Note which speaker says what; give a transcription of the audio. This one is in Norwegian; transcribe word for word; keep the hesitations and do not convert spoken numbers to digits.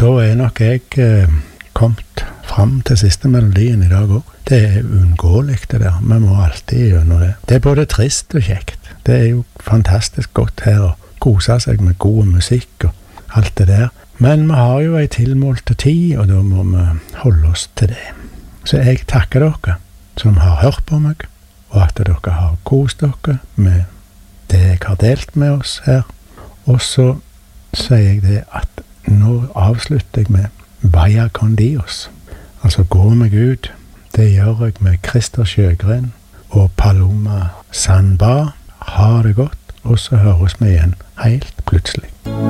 Speaker 1: da er nok jeg eh, kommet fram til siste melodien i dag også. Det er uunngåelig det der. Vi må alltid gjøre det. Det er både trist og kjekt. Det er jo fantastisk godt her å kose seg med god musikk og alt det der. Men vi har jo en tilmålte tid, og da må vi holde oss til det. Så jeg takker dere som har hørt på meg, og at dere har kost dere med det jeg har delt med oss her. Og så sier jeg det at nå avslutter jeg med Vaya con Dios, altså gå med Gud. Det gjør jeg med Christer Sjøgren og Paloma Sanba. Ha det godt, og så høres vi igjen helt plutselig.